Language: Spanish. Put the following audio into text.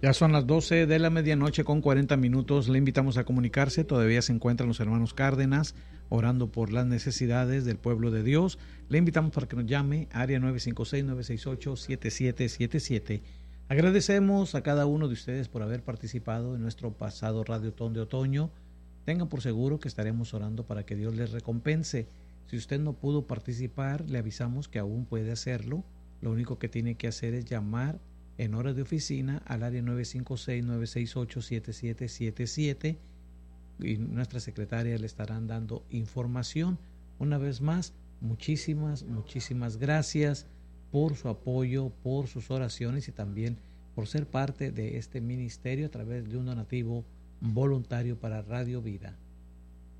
Ya son las 12 de la medianoche con 40 minutos. Le invitamos a comunicarse. Todavía se encuentran los hermanos Cárdenas orando por las necesidades del pueblo de Dios. Le invitamos para que nos llame, área 956-968-7777. Agradecemos a cada uno de ustedes por haber participado en nuestro pasado Radiotón de Otoño. Tengan por seguro que estaremos orando para que Dios les recompense. Si usted no pudo participar, le avisamos que aún puede hacerlo. Lo único que tiene que hacer es llamar en hora de oficina al área 956-968-7777 y nuestra secretaria le estarán dando información. Una vez más, muchísimas gracias por su apoyo, por sus oraciones y también por ser parte de este ministerio a través de un donativo voluntario para Radio Vida.